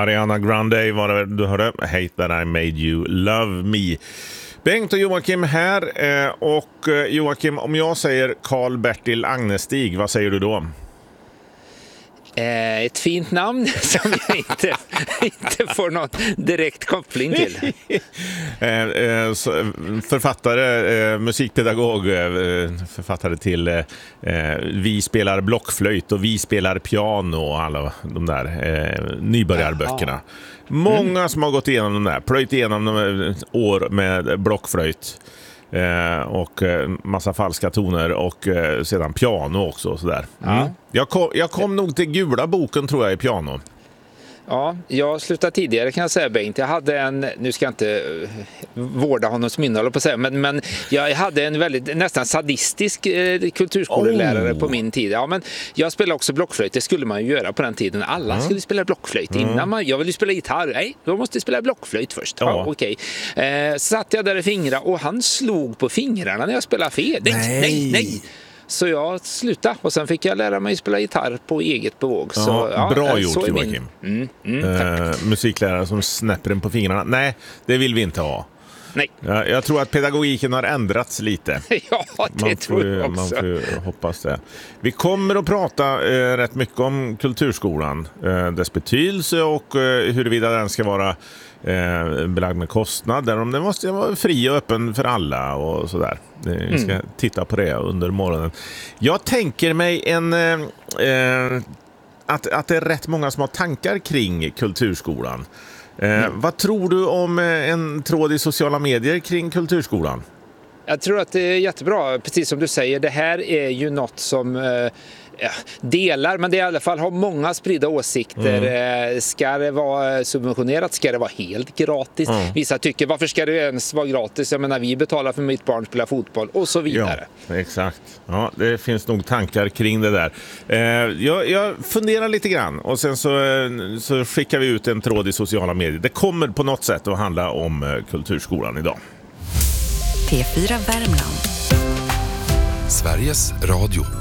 Ariana Grande var det du hörde. Hate that I made you love me. Bengt och Joakim här. Och Joakim, om jag säger Karl-Bertil Agnestig, vad säger du då? Ett fint namn som jag inte får någon direkt koppling till. Författare, musikpedagog, författare till Vi spelar blockflöjt och Vi spelar piano och alla de där nybörjarböckerna. Många som har gått igenom de där, plöjt igenom de år med blockflöjt. Och massa falska toner och sedan piano också och sådär. Jag kom nog till gula boken tror jag i piano. Ja, jag slutade tidigare kan jag säga, Bengt. Jag hade nu ska jag inte vårda honoms minne på att säga, men jag hade en väldigt nästan sadistisk kulturskolelärare på min tid. Ja, men jag spelade också blockflöjt, det skulle man ju göra på den tiden. Alla skulle spela blockflöjt innan jag ville spela gitarr. Nej, då måste jag spela blockflöjt först. Ja, okej. Satt jag där i fingrar och han slog på fingrarna när jag spelade fel. Nej. Så jag slutade och sen fick jag lära mig spela gitarr på eget bevåg. Bra gjort Joakim. Musiklärare som snäpper en på fingrarna. Nej, det vill vi inte ha. Nej. Jag tror att pedagogiken har ändrats lite. Ja, det tror jag också. Man får hoppas det. Vi kommer att prata rätt mycket om kulturskolan. Dess betydelse och huruvida den ska vara belagd med kostnader, om den måste vara fri och öppen för alla och sådär. Vi ska titta på det under morgonen. Jag tänker mig att det är rätt många som har tankar kring kulturskolan. Vad tror du om en tråd i sociala medier kring kulturskolan? Jag tror att det är jättebra, precis som du säger. Det här är ju något som delar, men det i alla fall har många spridda åsikter. Ska det vara subventionerat? Ska det vara helt gratis? Vissa tycker, varför ska det ens vara gratis? Jag menar, vi betalar för mitt barn spela fotboll och så vidare. Ja, exakt. Ja, det finns nog tankar kring det där. Jag funderar lite grann och sen så skickar vi ut en tråd i sociala medier. Det kommer på något sätt att handla om kulturskolan idag. P4 Värmland. Sveriges Radio.